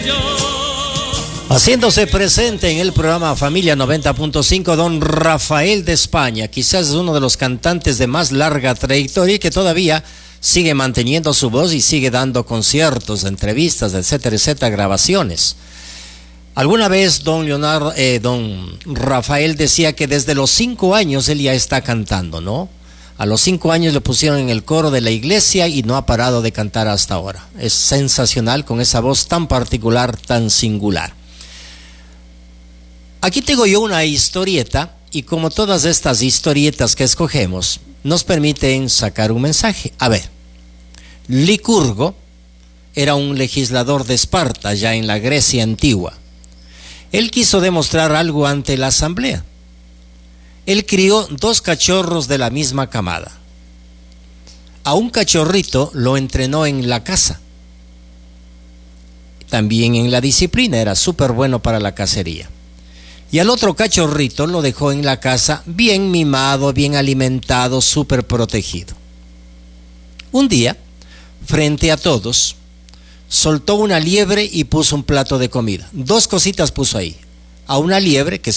Haciéndose presente en el programa Familia 90.5, don Rafael de España, quizás es uno de los cantantes de más larga trayectoria y que todavía sigue manteniendo su voz y sigue dando conciertos, entrevistas, etcétera, etcétera, grabaciones. Alguna vez don Rafael decía que desde los 5 años él ya está cantando, ¿no? A los 5 años le pusieron en el coro de la iglesia y no ha parado de cantar hasta ahora. Es sensacional con esa voz tan particular, tan singular. Aquí tengo yo una historieta y como todas estas historietas que escogemos nos permiten sacar un mensaje. A ver, Licurgo era un legislador de Esparta ya en la Grecia antigua. Él quiso demostrar algo ante la asamblea. Él crió 2 cachorros de la misma camada. A un cachorrito lo entrenó en la caza. También en la disciplina, era súper bueno para la cacería. Y al otro cachorrito lo dejó en la casa bien mimado, bien alimentado, súper protegido. Un día, frente a todos, soltó una liebre y puso un plato de comida. 2 cositas puso ahí. A una liebre, que es